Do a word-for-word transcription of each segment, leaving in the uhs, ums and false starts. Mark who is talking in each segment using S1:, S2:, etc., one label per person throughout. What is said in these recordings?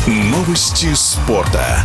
S1: Новости спорта.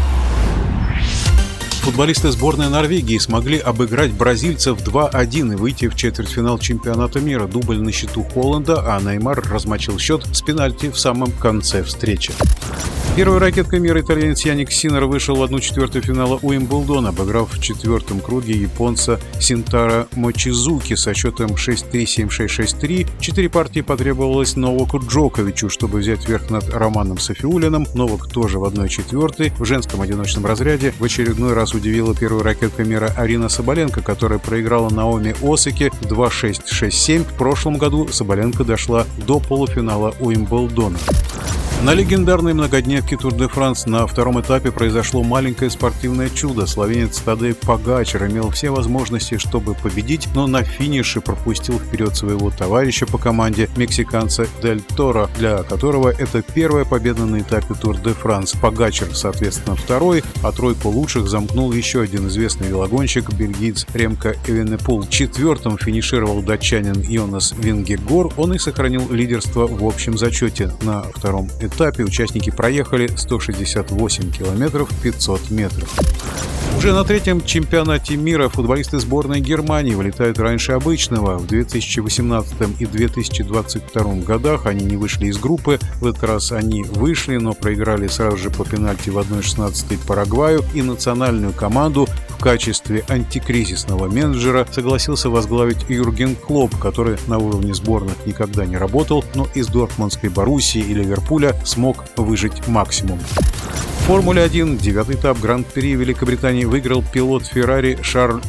S2: Футболисты сборной Норвегии смогли обыграть бразильцев два один и выйти в четвертьфинал чемпионата мира. Дубль на счету Холланда, а Неймар размочил счет с пенальти в самом конце встречи. Первой ракеткой мира итальянец Яник Синнер вышел в одну четвертую финала Уимблдона, обыграв в четвертом круге японца Синтаро Мочизуки со счетом шесть три, семь шесть, шесть три. Четыре партии потребовалось Новаку Джоковичу, чтобы взять верх над Романом Софиуллиным. Новак тоже в одной четвертой. В женском одиночном разряде в очередной раз удивила первая ракетка мира Арина Соболенко, которая проиграла Наоми Осаки два шесть, шесть семь. В прошлом году Соболенко дошла до полуфинала Уимблдона. На легендарной многодневке Тур де Франс на втором этапе произошло маленькое спортивное чудо. Словенец Тадей Погачар имел все возможности, чтобы победить, но на финише пропустил вперед своего товарища по команде, мексиканца Дель Торо, для которого это первая победа на этапе Тур де Франс. Погачар, соответственно, второй, а тройку лучших замкнул еще один известный велогонщик, бельгиец Ремко Эвенепул. Четвертым финишировал датчанин Йонас Вингегор. Он и сохранил лидерство в общем зачете. На втором этапе этапе участники проехали сто шестьдесят восемь километров пятьсот метров. Уже на третьем чемпионате мира футболисты сборной Германии вылетают раньше обычного. В две тысячи восемнадцатом и две тысячи двадцать втором годах они не вышли из группы. В этот раз они вышли, но проиграли сразу же по пенальти в одна шестнадцатая Парагваю, и национальную команду в качестве антикризисного менеджера согласился возглавить Юрген Клопп, который на уровне сборных никогда не работал, но из дортмундской Боруссии и Ливерпуля смог выжить максимум. В Формуле один девятый этап Гран-при Великобритании выиграл пилот Феррари Шарль